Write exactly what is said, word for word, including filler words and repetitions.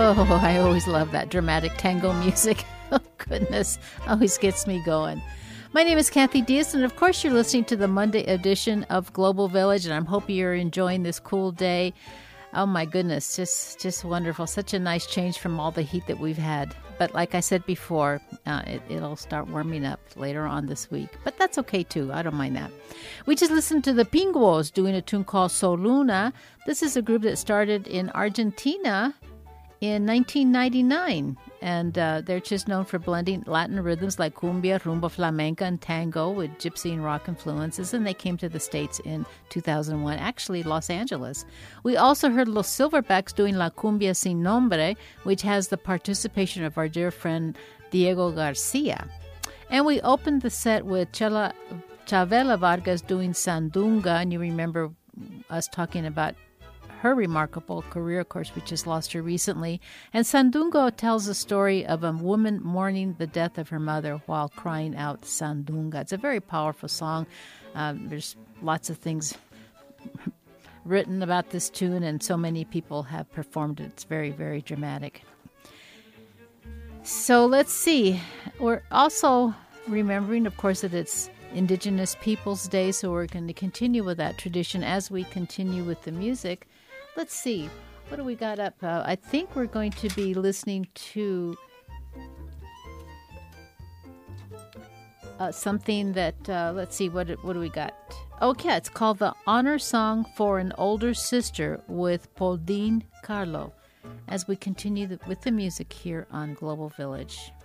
Oh, I always love that dramatic tango music. Oh, goodness. Always gets me going. My name is Kathy Diaz, and of course you're listening to the Monday edition of Global Village, and I'm hoping you're enjoying this cool day. Oh, my goodness. Just just wonderful. Such a nice change from all the heat that we've had. But like I said before, uh, it, it'll start warming up later on this week. But that's okay, too. I don't mind that. We just listened to the Pinguos doing a tune called Sol Luna. This is a group that started in Argentina in nineteen ninety-nine. And uh, they're just known for blending Latin rhythms like cumbia, rumba, flamenca, and tango with gypsy and rock influences. And they came to the States in two thousand one, actually Los Angeles. We also heard Los Silverbacks doing La Cumbia Sin Nombre, which has the participation of our dear friend Diego Garcia. And we opened the set with Chela, Chavela Vargas doing Sandunga. And you remember us talking about her remarkable career, of course. We just lost her recently. And Sandunga tells a story of a woman mourning the death of her mother while crying out Sandunga. It's a very powerful song. Um, there's lots of things written about this tune, and so many people have performed it. It's very, very dramatic. So let's see. We're also remembering, of course, that it's Indigenous Peoples Day, so we're going to continue with that tradition as we continue with the music. Let's see. What do we got up? Uh, I think we're going to be listening to uh, something that, uh, let's see, what, what do we got? Okay, it's called The Honor Song for an Older Sister with Pauline Carlo, as we continue the, with the music here on Global Village.